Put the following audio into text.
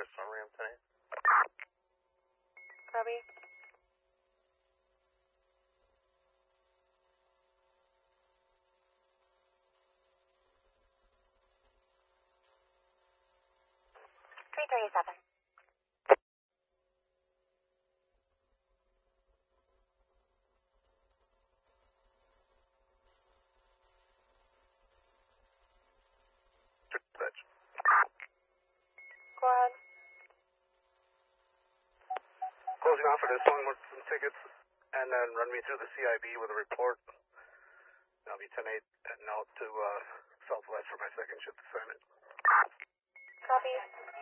Northwest on Ram 10. Copy. Three 37. Dispatch. Go ahead. Closing off for this one with some tickets, and then run me through the CIB with a report. I'll be 10-8 heading out to Southwest for my second shift assignment. Copy.